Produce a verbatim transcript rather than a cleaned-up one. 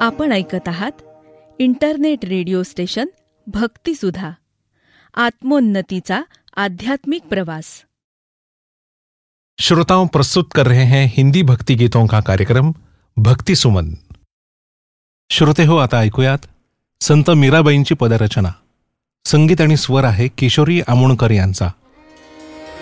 आपण ऐकत आहात इंटरनेट रेडियो स्टेशन भक्तिसुधा, आत्मोन्नतीचा आध्यात्मिक प्रवास। श्रोताओं, प्रस्तुत कर रहे हैं हिंदी भक्ति गीतों का कार्यक्रम भक्ति सुमन। श्रोते हो, आता ऐकूयात संत मीराबाईंची पदरचना। संगीत आणि स्वर आहे किशोरी आमोणकर यांचा।